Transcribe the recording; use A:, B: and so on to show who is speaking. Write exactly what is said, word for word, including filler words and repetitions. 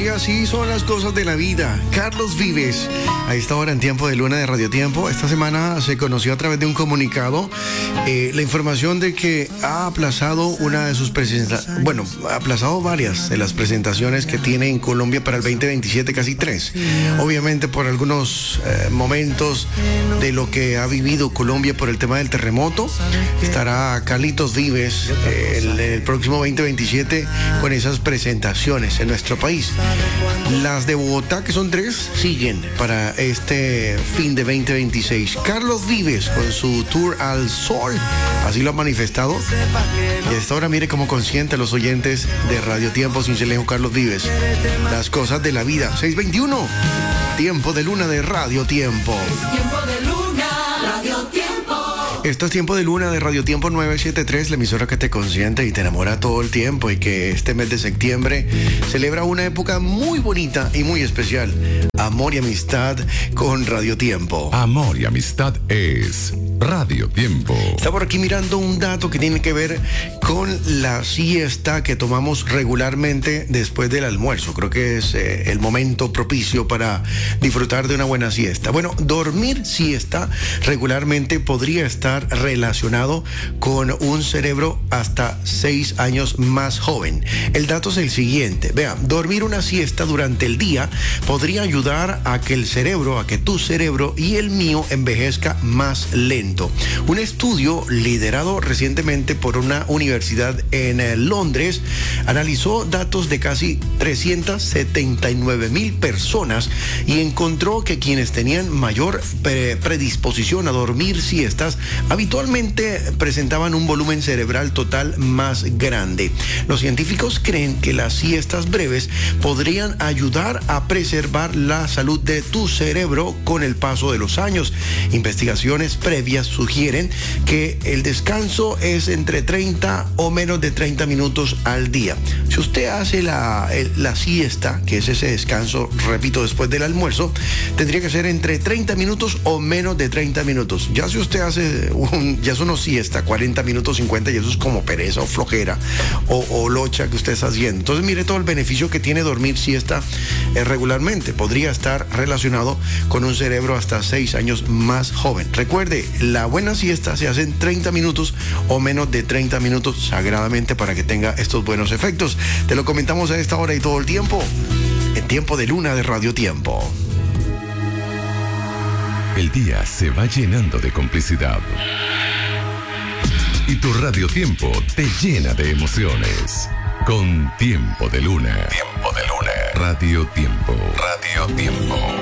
A: así son las cosas de la vida. Carlos Vives, a esta hora en Tiempo de Luna de Radio Tiempo. Esta semana se conoció a través de un comunicado eh, la información de que ha aplazado una de sus presentaciones, bueno, ha aplazado varias de las presentaciones que tiene en Colombia para el veinte veintisiete, casi tres. Obviamente por algunos eh, momentos de lo que ha vivido Colombia por el tema del terremoto. Estará Carlitos Vives eh, el, el próximo veinte veintisiete con esas presentaciones en nuestro país. Las de Bogotá, que son tres, siguen para este fin de veinte veintiséis. Carlos Vives con su tour al sol, así lo ha manifestado. Y a esta hora mire cómo consiente a los oyentes de Radio Tiempo, Cincelejo, Carlos Vives. Las cosas de la vida. seis veintiuno, Tiempo de Luna de Radio Tiempo.
B: Tiempo de Luna, Radio Tiempo.
A: Esto es Tiempo de Luna de Radio Tiempo nueve setenta y tres, la emisora que te consiente y te enamora todo el tiempo, y que este mes de septiembre celebra una época muy bonita y muy especial. Amor y amistad con Radio Tiempo.
C: Amor y amistad es Radio Tiempo.
A: Está por aquí mirando un dato que tiene que ver con la siesta que tomamos regularmente después del almuerzo. Creo que es eh, el momento propicio para disfrutar de una buena siesta. Bueno, dormir siesta regularmente podría estar relacionado con un cerebro hasta seis años más joven. El dato es el siguiente. Vea, dormir una siesta durante el día podría ayudar a que el cerebro, a que tu cerebro y el mío envejezca más lento. Un estudio liderado recientemente por una universidad en eh, Londres analizó datos de casi trescientas setenta y nueve mil personas y encontró que quienes tenían mayor pre- predisposición a dormir siestas habitualmente presentaban un volumen cerebral total más grande. Los científicos creen que las siestas breves podrían ayudar a preservar la salud de tu cerebro con el paso de los años. Investigaciones previas sugieren que el descanso es entre treinta o menos de treinta minutos al día. Si usted hace la, el, la siesta, que es ese descanso, repito, después del almuerzo, tendría que ser entre treinta minutos o menos de treinta minutos. Ya si usted hace un, ya es una siesta, cuarenta minutos, cincuenta, y eso es como pereza o flojera o, o locha que usted está haciendo. Entonces mire todo el beneficio que tiene dormir siesta eh, regularmente. Podría estar relacionado con un cerebro hasta seis años más joven. Recuerde, la buena siesta se hace en treinta minutos o menos de treinta minutos sagradamente para que tenga estos buenos efectos. Te lo comentamos a esta hora y todo el tiempo en Tiempo de Luna de Radio Tiempo.
C: El día se va llenando de complicidad. Y tu Radio Tiempo te llena de emociones. Con Tiempo de Luna. Tiempo de Luna. Radio Tiempo. Radio Tiempo.